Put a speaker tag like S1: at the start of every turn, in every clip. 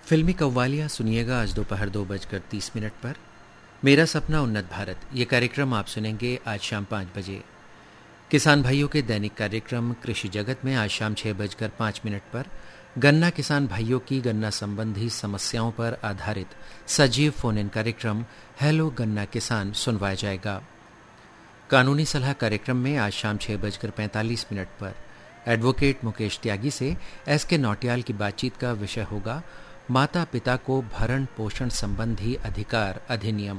S1: फिल्मी कव्वालियाँ सुनिएगा आज दोपहर 2:30 पर। मेरा सपना उन्नत भारत, ये कार्यक्रम आप सुनेंगे आज शाम 5 बजे। किसान भाइयों के दैनिक कार्यक्रम कृषि जगत में आज शाम 6:05 पर गन्ना किसान भाइयों की गन्ना संबंधी समस्याओं पर आधारित सजीव फोन इन कार्यक्रम हेलो गन्ना किसान सुनवाया जाएगा। कानूनी सलाह कार्यक्रम में आज शाम 6:45 पर एडवोकेट मुकेश त्यागी से एसके नौटियाल की बातचीत का विषय होगा माता पिता को भरण पोषण संबंधी अधिकार अधिनियम।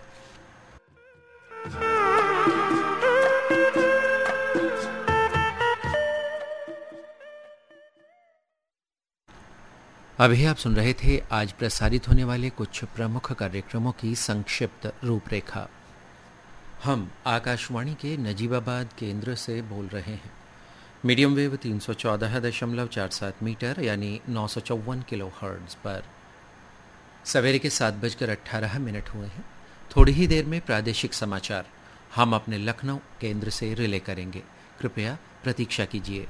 S1: अभी आप सुन रहे थे आज प्रसारित होने वाले कुछ प्रमुख कार्यक्रमों की संक्षिप्त रूपरेखा। हम आकाशवाणी के नजीबाबाद केंद्र से बोल रहे हैं। मीडियम वेव 314.47 मीटर यानी 954 किलो हर्ट्ज पर। सवेरे के 7:18 हुए हैं। थोड़ी ही देर में प्रादेशिक समाचार हम अपने लखनऊ केंद्र से रिले करेंगे। कृपया प्रतीक्षा कीजिए।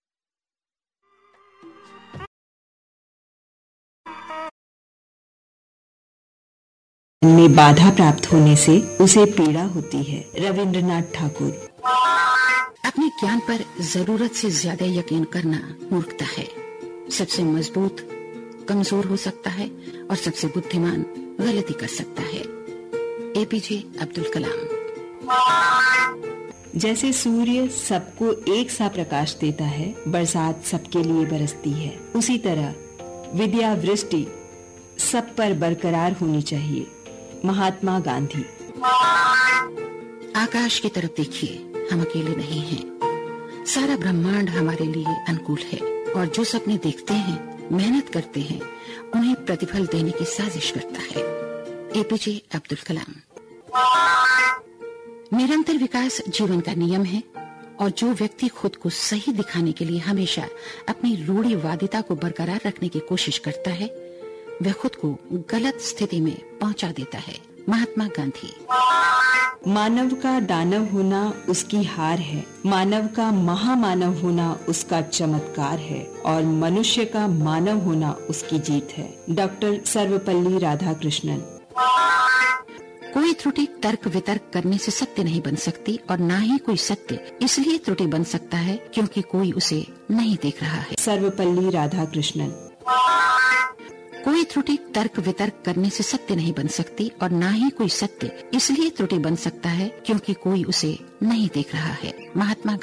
S2: में बाधा प्राप्त होने से उसे पीड़ा होती है। रविंद्रनाथ ठाकुर।
S3: अपने ज्ञान पर जरूरत से ज्यादा यकीन करना मूर्खता है। सबसे मजबूत कमजोर हो सकता है और सबसे बुद्धिमान गलती कर सकता है। एपीजे अब्दुल कलाम।
S2: जैसे सूर्य सबको एक सा प्रकाश देता है, बरसात सबके लिए बरसती है, उसी तरह विद्या वृष्टि सब पर बरकरार होनी चाहिए। महात्मा गांधी।
S3: आकाश की तरफ देखिए, हम अकेले नहीं हैं। सारा ब्रह्मांड हमारे लिए अनुकूल है और जो सपने देखते हैं, मेहनत करते हैं, उन्हें प्रतिफल देने की साजिश करता है। एपीजे अब्दुल कलाम। निरंतर विकास जीवन का नियम है और जो व्यक्ति खुद को सही दिखाने के लिए हमेशा अपनी रूढ़िवादिता को बरकरार रखने की कोशिश करता है, वह खुद को गलत स्थिति में पहुंचा देता है। महात्मा गांधी।
S2: मानव का दानव होना उसकी हार है, मानव का महामानव होना उसका चमत्कार है और मनुष्य का मानव होना उसकी जीत है। डॉक्टर सर्वपल्ली राधाकृष्णन।
S3: कोई त्रुटि तर्क वितर्क करने से सत्य नहीं बन सकती और न ही कोई सत्य इसलिए त्रुटि बन सकता है क्योंकि कोई उसे नहीं देख रहा है। सर्वपल्ली राधाकृष्णन। कोई त्रुटि तर्क वितर्क करने से सत्य नहीं बन सकती और न ही कोई सत्य इसलिए त्रुटि बन सकता है क्योंकि कोई उसे नहीं देख रहा है। महात्मा